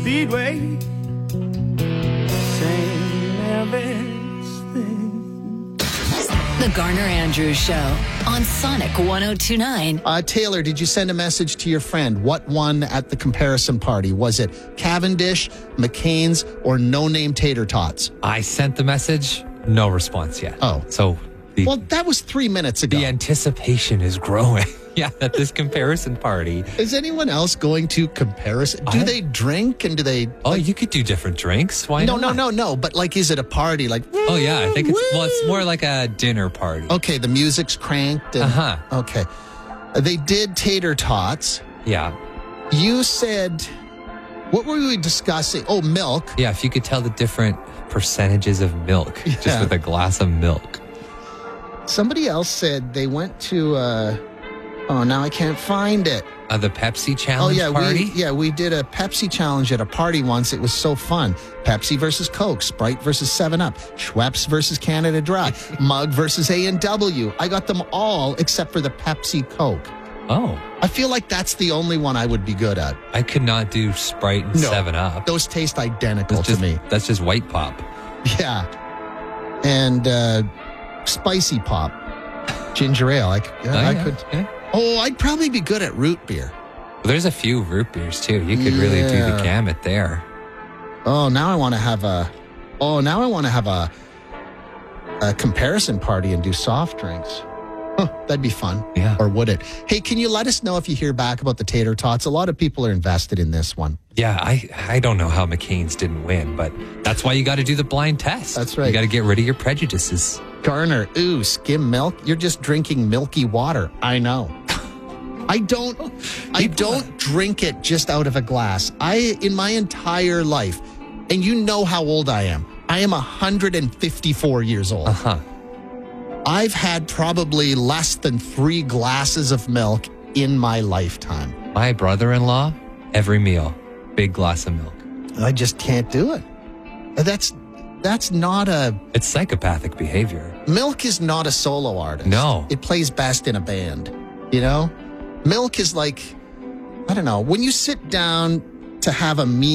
Speedway. Same everything. The Garner Andrews Show on Sonic 102.9. Taylor, did you send a message to your friend? What won at the comparison party? Was it Cavendish, McCain's, or no-name tater tots? I sent the message. No response yet. Oh. So Well, that was 3 minutes ago. the anticipation is growing. Yeah, at this comparison party. Is anyone else going to comparison? Do they drink and do they... Oh, you could do different drinks. Why not? No. But like, is it a party? Like, Oh, yeah. I think it's more like a dinner party. okay, the music's cranked. And, Uh-huh. Okay. They did tater tots. Yeah. You said... What were we discussing? Oh, milk. Yeah, if you could tell the different percentages of milk Yeah. just with a glass of milk. Somebody else said they went to... oh, now I can't find it. The Pepsi challenge party? We did a Pepsi challenge at a party once. It was so fun. Pepsi versus Coke, Sprite versus 7-Up, Schweppes versus Canada Dry, Mug versus A&W. I got them all except for the Pepsi Coke. Oh. I feel like that's the only one I would be good at. I could not do Sprite and 7-Up. Those taste identical to me. That's just white pop. Yeah. And spicy pop. Ginger ale. I could... Yeah. Oh, I'd probably be good at root beer. Well, there's a few root beers too. You could really do the gamut there. Oh, now I want to have a comparison party and do soft drinks. Huh, that'd be fun. Yeah. Or would it? Hey, can you let us know if you hear back about the tater tots? A lot of people are invested in this one. Yeah, I don't know how McCain's didn't win, but that's why you got to do the blind test. That's right. You got to get rid of your prejudices. Garner, skim milk? You're just drinking milky water. I know. I don't drink it just out of a glass. In my entire life, and you know how old I am. I am 154 years old. Uh-huh. I've had probably less than 3 glasses of milk in my lifetime. My brother-in-law, every meal, big glass of milk. I just can't do it. That's not It's psychopathic behavior. Milk is not a solo artist. No. It plays best in a band, you know? Milk is like, I don't know, when you sit down to have a meal